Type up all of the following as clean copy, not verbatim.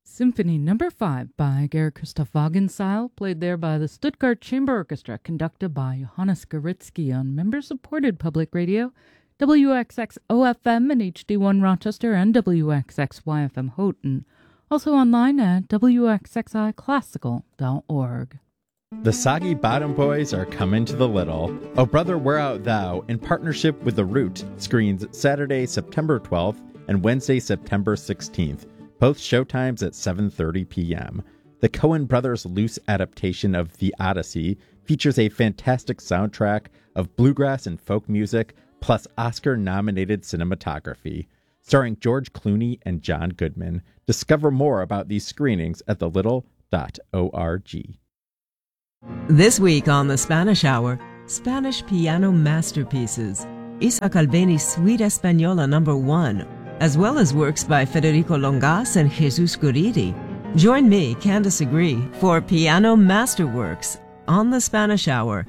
Symphony Number 5 by Georg Christoph Wagenseil, played there by the Stuttgart Chamber Orchestra, conducted by Johannes Garitsky on member-supported public radio, WXX OFM and HD1 Rochester and WXX YFM Houghton. Also online at wxxiclassical.org. The Soggy Bottom Boys are coming to the Little. Oh Brother, Where Art Thou, in partnership with The Root, screens Saturday, September 12th and Wednesday, September 16th. Both showtimes at 7:30 p.m. The Coen brothers' loose adaptation of The Odyssey features a fantastic soundtrack of bluegrass and folk music, plus Oscar-nominated cinematography. Starring George Clooney and John Goodman. Discover more about these screenings at thelittle.org. This week on The Spanish Hour, Spanish piano masterpieces, Isaac Albeni's Suite Española No. 1, as well as works by Federico Longas and Jesus Guridi. Join me, Candice Agree, for Piano Masterworks on The Spanish Hour.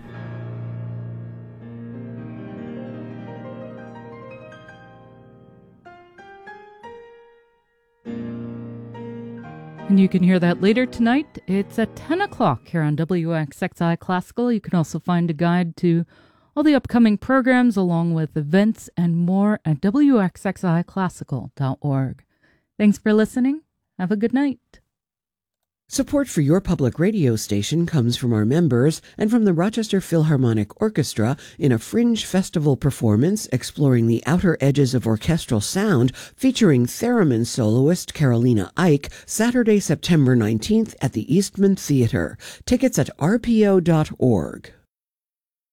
And you can hear that later tonight. It's at 10 o'clock here on WXXI Classical. You can also find a guide to all the upcoming programs along with events and more at wxxiclassical.org. Thanks for listening. Have a good night. Support for your public radio station comes from our members and from the Rochester Philharmonic Orchestra in a fringe festival performance exploring the outer edges of orchestral sound featuring theremin soloist Carolina Ike Saturday, September 19th at the Eastman Theater. Tickets at rpo.org.